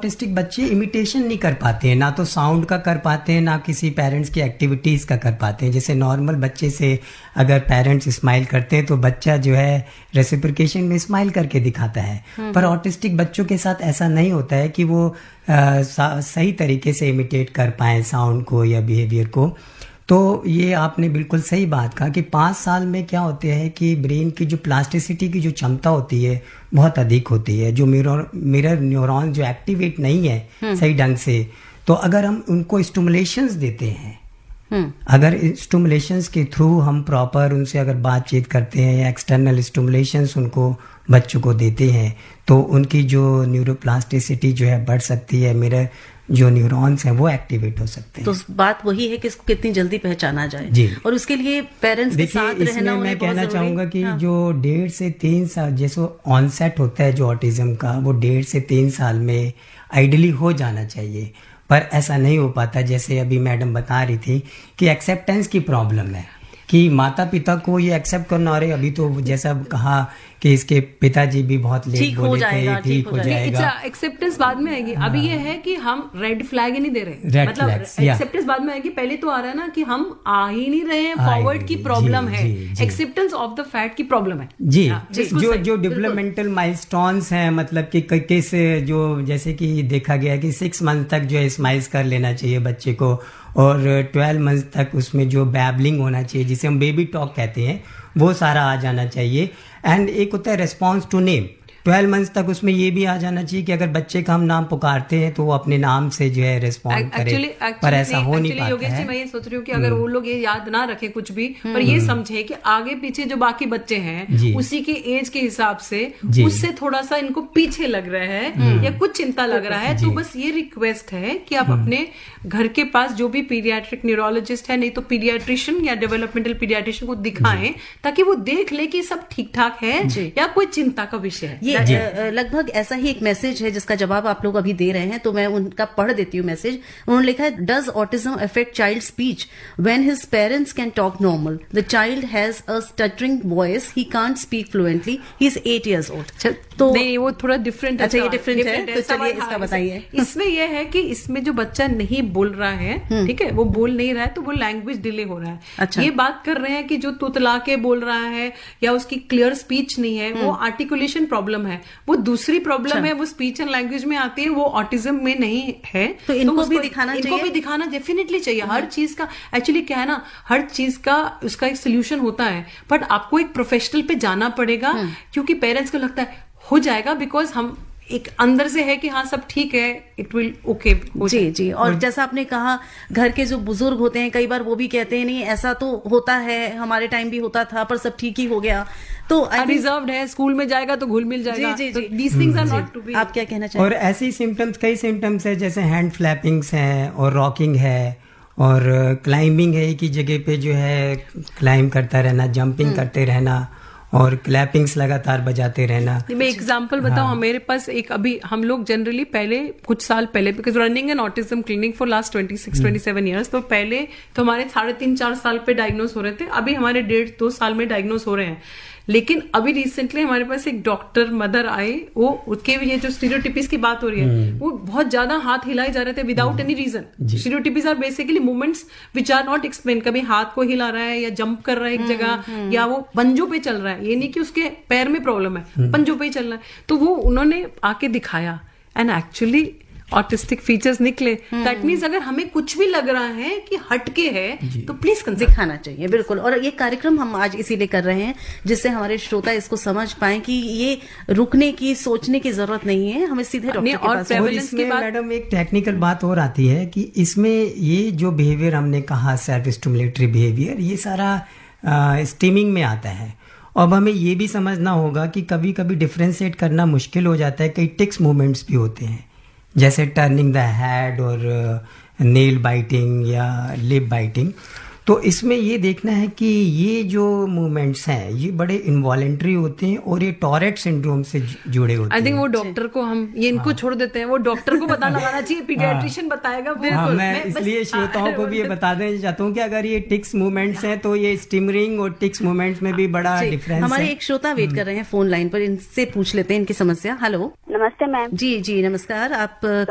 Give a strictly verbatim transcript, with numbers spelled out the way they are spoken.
Autistic बच्चे imitation नहीं कर पाते हैं, ना तो साउंड का कर पाते हैं, ना किसी पेरेंट्स की एक्टिविटीज़ का कर पाते हैं। जैसे नॉर्मल बच्चे से अगर पेरेंट्स स्माइल करते हैं तो बच्चा जो है रेसिप्रोकेशन में स्माइल करके दिखाता है, पर ऑटिस्टिक बच्चों के साथ ऐसा नहीं होता है कि वो आ, सही तरीके से इमिटेट कर पाएँ साउंड को या बिहेवियर को। तो ये आपने बिल्कुल सही बात कहा कि पाँच साल में क्या होते हैं कि ब्रेन की जो प्लास्टिसिटी की जो क्षमता होती है बहुत अधिक होती है। जो मिरर मिरर न्यूरॉन जो एक्टिवेट नहीं है सही ढंग से, तो अगर हम उनको स्टिमुलेशंस देते हैं, अगर स्टिमुलेशंस के थ्रू हम प्रॉपर उनसे अगर बातचीत करते हैं या एक्सटर्नल स्टिमुलेशंस उनको बच्चों को देते हैं, तो उनकी जो न्यूरोप्लास्टिसिटी जो है बढ़ सकती है, मिरर जो न्यूरॉन्स हैं वो एक्टिवेट हो सकते हैं। तो बात वही है कि इसको कितनी जल्दी पहचाना जाए जी। और उसके लिए पेरेंट्स के साथ रहना मैं कहना चाहूंगा कि हाँ। जो डेढ़ से तीन साल जैसे ऑनसेट होता है जो ऑटिज्म का, वो डेढ़ से तीन साल में आइडियली हो जाना चाहिए, पर ऐसा नहीं हो पाता। जैसे अभी मैडम बता रही थी कि एक्सेप्टेंस की प्रॉब्लम है कि माता पिता को ये एक्सेप्ट करना, अरे अभी तो जैसा कहा कि इसके पिताजी भी बहुत लेट बोले थे, ठीक हो जाएगा। एक्सेप्टेंस बाद में आएगी। हाँ। अभी ये है कि हम रेड फ्लैग ही नहीं दे रहे, मतलब एक्सेप्टेंस बाद में आएगी। पहले तो आ रहा है ना कि हम आ ही नहीं रहे हैं, फॉरवर्ड की प्रॉब्लम है, एक्सेप्टेंस ऑफ द फैक्ट की प्रॉब्लम है जी। जो जो डेवलपमेंटल माइलस्टोन्स हैं, मतलब कि किस जो जैसे कि देखा गया कि सिक्स मंथ तक जो है स्माइल्स कर लेना चाहिए बच्चे को, और ट्वेल्व मंथ तक उसमें जो बैबलिंग होना चाहिए जिसे हम बेबी टॉक कहते हैं वो सारा आ जाना चाहिए। एंड एक होता है response to name, twelve months तक उसमें ये भी आ जाना चाहिए कि अगर बच्चे का हम नाम पुकारते हैं तो वो अपने नाम से जो है रिस्पॉन्ड करे। actually, actually, पर ऐसा हो नहीं पाता योगेश है। मैं ये सोच रही हूँ कि अगर वो लोग ये याद ना रखे कुछ भी, पर ये समझे कि आगे पीछे जो बाकी बच्चे हैं उसी के एज के हिसाब से उससे थोड़ा सा इनको पीछे लग रहा है या कुछ चिंता लग रहा है, तो बस ये रिक्वेस्ट है कि आप अपने घर के पास जो भी पीडियाट्रिक न्यूरोलॉजिस्ट है, नहीं तो पीडियाट्रिशियन या डेवलपमेंटल पीडियाट्रिशियन को दिखाएं ताकि वो देख ले कि सब ठीक ठाक है या कोई चिंता का विषय है। लगभग ऐसा ही एक मैसेज है जिसका जवाब आप लोग अभी दे रहे हैं, तो मैं उनका पढ़ देती हूँ मैसेज। उन्होंने लिखा है, does autism affect child speech when his parents can talk normal? The child has a stuttering voice, he can't speak fluently, he is eight years old. तो नहीं, वो थोड़ा डिफरेंट है। अच्छा, ये डिफरेंट है, तो चलिए इसका बताइए। इसमें यह है कि इसमें जो बच्चा नहीं बोल रहा है, ठीक है, वो बोल नहीं रहा है, तो वो लैंग्वेज डिले हो रहा है। अच्छा। ये बात कर रहे हैं कि जो तुतला के बोल रहा है या उसकी क्लियर स्पीच नहीं है, वो आर्टिकुलेशन प्रॉब्लम है, वो दूसरी प्रॉब्लम है, वो स्पीच एंड लैंग्वेज में आती है, वो ऑटिज्म में नहीं है। तो इनको भी दिखाना चाहिए, इनको भी दिखाना डेफिनेटली चाहिए। हर चीज का एक्चुअली क्या है ना, हर चीज का उसका एक सोल्यूशन होता है, बट आपको एक प्रोफेशनल पे जाना पड़ेगा, क्योंकि पेरेंट्स को लगता है हो जाएगा, बिकॉज हम एक अंदर से है कि हाँ सब ठीक है, इट विल ओके। जी जी। और जैसा आपने कहा, घर के जो बुजुर्ग होते हैं कई बार वो भी कहते हैं नहीं ऐसा तो होता है, हमारे टाइम भी होता था पर सब ठीक ही हो गया, तो रिजर्व्ड है, स्कूल में जाएगा तो घुल मिल जाएगा। जी जी जी। These things are not to be। आप क्या कहना चाहेंगे? और ऐसे सिम्टम्स, कई सिम्टम्स है, जैसे हैंड फ्लैपिंग्स हैं और रॉकिंग है और क्लाइंबिंग है, एक ही जगह पे जो है क्लाइंब करता रहना, जंपिंग करते रहना और क्लैपिंग्स लगातार बजाते रहना। मैं एग्जांपल बताऊं, हाँ। मेरे पास एक अभी हम लोग जनरली पहले कुछ साल पहले, because running an autism clinic for last twenty six twenty seven years, तो पहले तो हमारे साढ़े तीन चार साल पे डायग्नोस हो रहे थे, अभी हमारे डेढ़ दो साल में डायग्नोस हो रहे हैं। लेकिन अभी रिसेंटली हमारे पास एक डॉक्टर मदर आए, वो उसके ये जो स्टीरियोटिपीज की बात हो रही है, वो बहुत ज्यादा हाथ हिलाए जा रहे थे without any reason. स्टीरियोटिपीज are basically movements which are not explain. कभी हाथ को हिला रहा है या जंप कर रहा है एक जगह, या वो पंजों पे चल रहा है, ये नहीं कि उसके पैर में प्रॉब्लम है, पंजों पे ही चल रहा है। तो वो उन्होंने आके दिखाया एंड एक्चुअली ऑटिस्टिक फीचर्स निकले। दैट मीन्स अगर हमें कुछ भी लग रहा है कि हटके है तो प्लीज दिखाना चाहिए। बिल्कुल। और ये कार्यक्रम हम आज इसीलिए कर रहे हैं जिससे हमारे श्रोता इसको समझ पाए कि ये रुकने की, सोचने की जरूरत नहीं है, हमें सीधे डॉक्टर के पास। और इसमें मैडम एक टेक्निकल बात और आती है कि इसमें ये जो बिहेवियर हमने कहा, सेल्फ स्टिमुलेटरी बिहेवियर, ये सारा स्टीमिंग में आता है। अब हमें ये भी समझना होगा कि कभी कभी डिफ्रेंशिएट करना मुश्किल हो जाता है, कई टिक्स मूवमेंट्स भी होते हैं, जैसे टर्निंग द हेड और नेल बाइटिंग या लिप बाइटिंग। तो इसमें ये देखना है कि ये जो मूवमेंट्स हैं ये बड़े इनवॉलेंट्री होते हैं और ये टॉरेट सिंड्रोम से जुड़े होते हैं। आई थिंक वो डॉक्टर को हम ये इनको हाँ। छोड़ देते हैं, वो डॉक्टर को पता लगाना चाहिए, पीडियाट्रिशियन हाँ। बताएगा। हाँ, मैं इसलिए श्रोताओं को भी ये बता देना चाहता हूँ कि अगर ये टिक्स मूवमेंट्स हैं तो ये स्टिमरिंग और टिक्स मूवमेंट्स में भी बड़ा डिफरेंस है। हमारे एक श्रोता वेट कर रहे हैं फोन लाइन पर, इनसे पूछ लेते हैं इनकी समस्या। हेलो, नमस्ते मैम। जी जी नमस्कार। आप